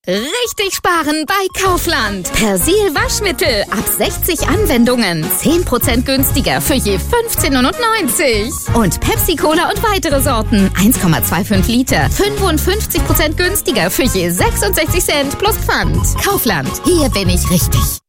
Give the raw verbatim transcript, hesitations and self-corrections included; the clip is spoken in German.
Richtig sparen bei Kaufland. Persil Waschmittel ab sechzig Anwendungen. zehn Prozent günstiger für je fünfzehn neunundneunzig. Und Pepsi Cola und weitere Sorten. eins Komma fünfundzwanzig Liter. fünfundfünfzig Prozent günstiger für je sechsundsechzig Cent plus Pfand. Kaufland. Hier bin ich richtig.